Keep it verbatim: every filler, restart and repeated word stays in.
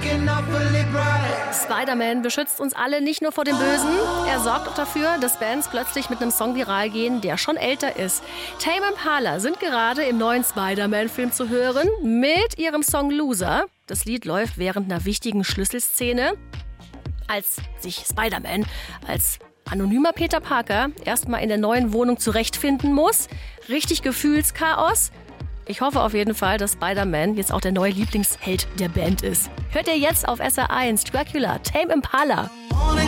Spider-Man beschützt uns alle nicht nur vor dem Bösen. Er sorgt auch dafür, dass Bands plötzlich mit einem Song viral gehen, der schon älter ist. Tame Impala sind gerade im neuen Spider-Man-Film zu hören mit ihrem Song Loser. Das Lied läuft während einer wichtigen Schlüsselszene, als sich Spider-Man als anonymer Peter Parker erstmal in der neuen Wohnung zurechtfinden muss. Richtig Gefühlschaos. Ich hoffe auf jeden Fall, dass Spider-Man jetzt auch der neue Lieblingsheld der Band ist. Hört ihr jetzt auf S R eins Dracula, Tame Impala.